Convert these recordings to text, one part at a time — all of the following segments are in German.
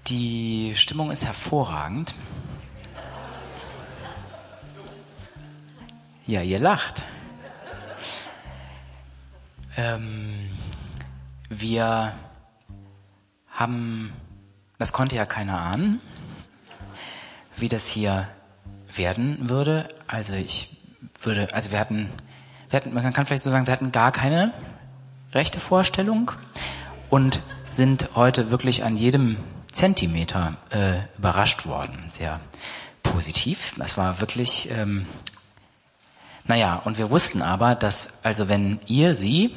Die Stimmung ist hervorragend. Ja, ihr lacht. Wir haben, das konnte ja keiner ahnen, wie das hier werden würde. Also wir hatten, man kann vielleicht so sagen, wir hatten gar keine rechte Vorstellung und sind heute wirklich an jedem Zentimeter überrascht worden. Sehr positiv. Das war wirklich, und wir wussten aber, dass, also wenn ihr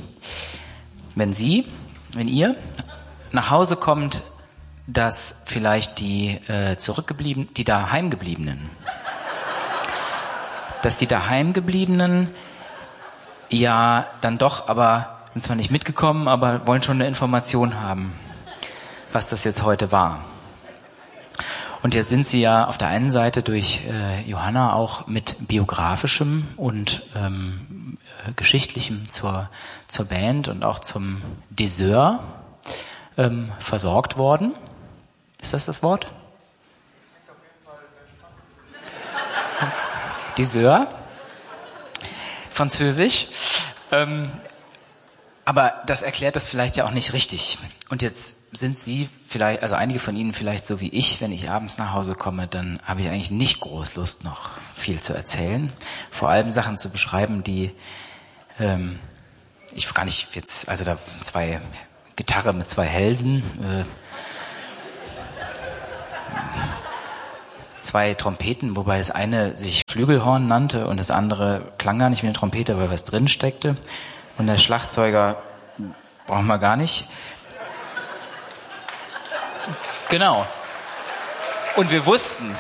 nach Hause kommt, dass vielleicht die Daheimgebliebenen ja dann doch, aber sind zwar nicht mitgekommen, aber wollen schon eine Information haben, was das jetzt heute war. Und jetzt sind sie ja auf der einen Seite durch Johanna auch mit biografischem und geschichtlichem zur Band und auch zum Dessert versorgt worden. Ist das Wort? Dessert. Französisch. Aber das erklärt das vielleicht ja auch nicht richtig. Und jetzt sind Sie vielleicht, also einige von Ihnen vielleicht so wie ich, wenn ich abends nach Hause komme, dann habe ich eigentlich nicht groß Lust, noch viel zu erzählen. Vor allem Sachen zu beschreiben, die ich gar nicht jetzt, also da Gitarre mit 2 Hälsen, 2 Trompeten, wobei das eine sich Flügelhorn nannte und das andere klang gar nicht wie eine Trompete, weil was drin steckte. Und der Schlagzeuger brauchen wir gar nicht. Genau. Und wir wussten,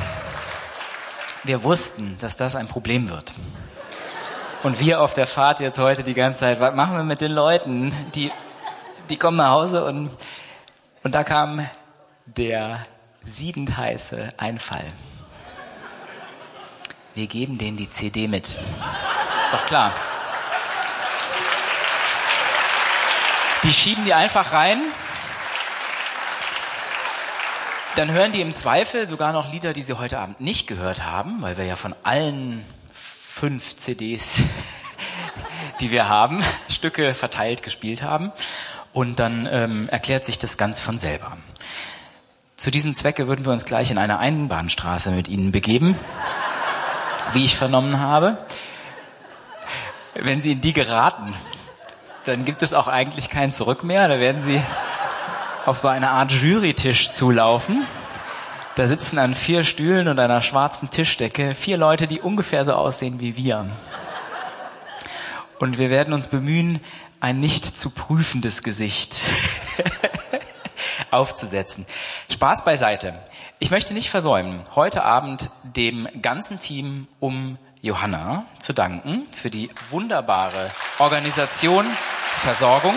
dass das ein Problem wird. Und wir auf der Fahrt jetzt heute die ganze Zeit, was machen wir mit den Leuten? Die kommen nach Hause und da kam der siedend heiße Einfall. Wir geben denen die CD mit. Ist doch klar. Die schieben die einfach rein. Dann hören die im Zweifel sogar noch Lieder, die sie heute Abend nicht gehört haben, weil wir ja von allen 5 CDs, die wir haben, Stücke verteilt gespielt haben. Und dann erklärt sich das ganz von selber. Zu diesem Zwecke würden wir uns gleich in eine Einbahnstraße mit Ihnen begeben, wie ich vernommen habe. Wenn Sie in die geraten, dann gibt es auch eigentlich kein Zurück mehr. Da werden Sie auf so eine Art Jurytisch zulaufen. Da sitzen an 4 Stühlen und einer schwarzen Tischdecke 4 Leute, die ungefähr so aussehen wie wir. Und wir werden uns bemühen, ein nicht zu prüfendes Gesicht aufzusetzen. Spaß beiseite. Ich möchte nicht versäumen, heute Abend dem ganzen Team um Johanna zu danken für die wunderbare Organisation, Versorgung.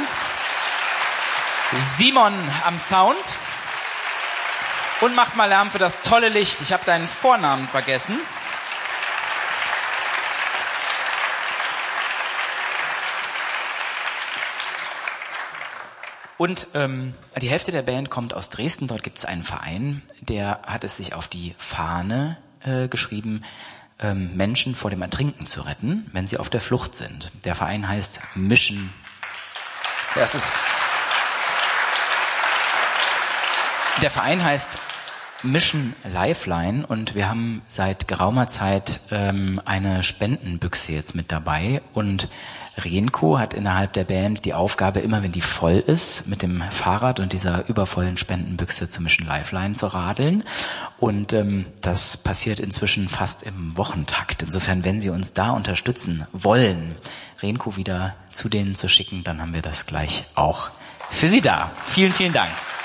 Simon am Sound. Und macht mal Lärm für das tolle Licht. Ich habe deinen Vornamen vergessen. Und die Hälfte der Band kommt aus Dresden. Dort gibt es einen Verein, der hat es sich auf die Fahne geschrieben, Menschen vor dem Ertrinken zu retten, wenn sie auf der Flucht sind. Der Verein heißt Mission. Der Verein heißt Mission Lifeline und wir haben seit geraumer Zeit eine Spendenbüchse jetzt mit dabei und Renko hat innerhalb der Band die Aufgabe, immer wenn die voll ist, mit dem Fahrrad und dieser übervollen Spendenbüchse zu Mission Lifeline zu radeln. Und das passiert inzwischen fast im Wochentakt. Insofern, wenn Sie uns da unterstützen wollen, Renko wieder zu denen zu schicken, dann haben wir das gleich auch für Sie da. Vielen, vielen Dank.